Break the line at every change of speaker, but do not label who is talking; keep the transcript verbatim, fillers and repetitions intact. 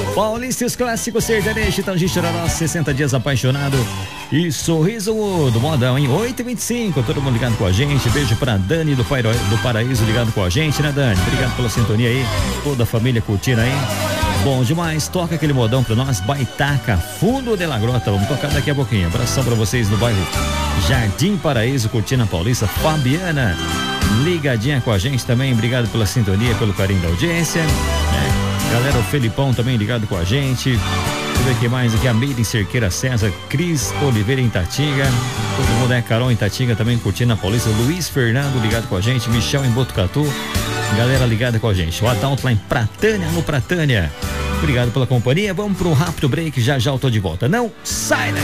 Paulista, os clássicos sertanejos, então, gente, nossa, sessenta dias apaixonado e sorriso do modão, hein? oito e vinte e cinco, todo mundo ligado com a gente. Beijo pra Dani do, Pairo, do Paraíso ligado com a gente, né, Dani? Obrigado pela sintonia aí, toda a família curtindo aí. Bom demais, toca aquele modão pra nós, Baitaca, Fundo de la Grota, vamos tocar daqui a pouquinho. Abração pra vocês no bairro Jardim Paraíso, curtindo a Paulista. Fabiana, ligadinha com a gente também, obrigado pela sintonia, pelo carinho da audiência, né? Galera, o Felipão também ligado com a gente. Deixa eu ver o que mais aqui, a Meire em Cerqueira, César, Cris Oliveira em Tatinga, todo mundo é, Carol em Tatinga também curtindo a Paulista, Luiz Fernando ligado com a gente, Michel em Botucatu, galera ligada com a gente, o Adalto lá em Pratânia, no Pratânia. Obrigado pela companhia, vamos para um rápido break, já já eu tô de volta, não sai daí.